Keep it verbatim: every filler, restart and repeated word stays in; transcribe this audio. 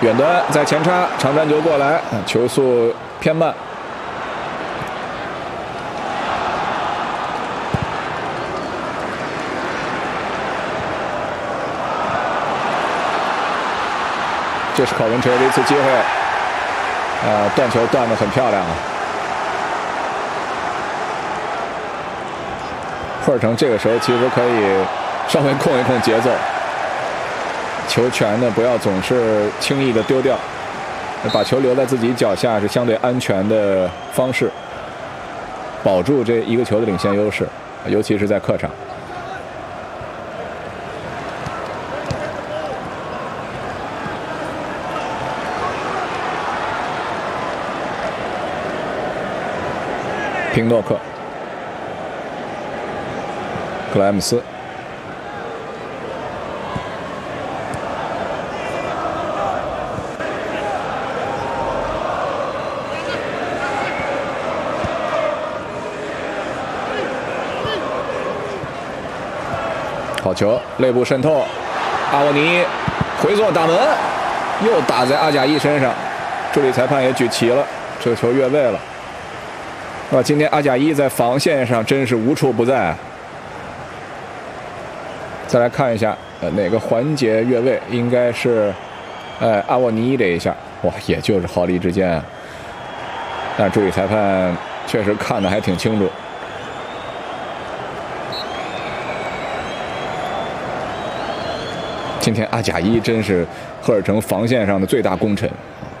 远端在前插，长传球过来，球速偏慢。这是考文垂的一次机会，呃，断球断得很漂亮啊！赫尔城这个时候其实可以稍微控一控节奏，球权呢不要总是轻易的丢掉，把球留在自己脚下是相对安全的方式，保住这一个球的领先优势，尤其是在客场。平诺克、克莱姆斯、好球，内部渗透，阿沃尼回做打门，又打在阿贾伊身上，助理裁判也举旗了，这个球越位了。啊，今天阿贾伊在防线上真是无处不在。再来看一下，呃，哪个环节越位？应该是，呃，阿沃尼这一下，哇，也就是毫厘之间啊。但助理裁判确实看得还挺清楚。今天阿贾伊真是赫尔城防线上的最大功臣。